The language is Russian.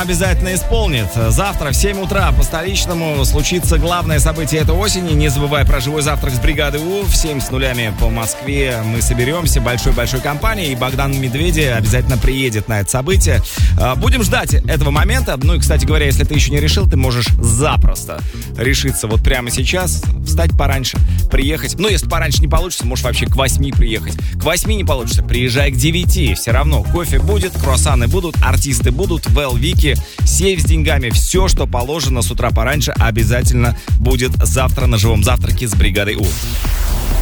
Обязательно исполнит. Завтра в 7 утра по столичному случится главное событие этой осени. Не забывай про живой завтрак с бригадой У. В 7 с нулями по Москве мы соберемся большой-большой компанией. И Богдан Медведи обязательно приедет на это событие. Будем ждать этого момента. Ну и, кстати говоря, если ты еще не решил, ты можешь запросто решиться вот прямо сейчас, встать пораньше, приехать. Ну, если пораньше не получится, можешь вообще к 8 приехать. К 8 не получится, приезжай к 9. Все равно кофе будет, круассаны будут, артисты будут, Вэл, Вики, сейф с деньгами, все, что положено с утра пораньше, обязательно будет завтра на живом завтраке с бригадой У.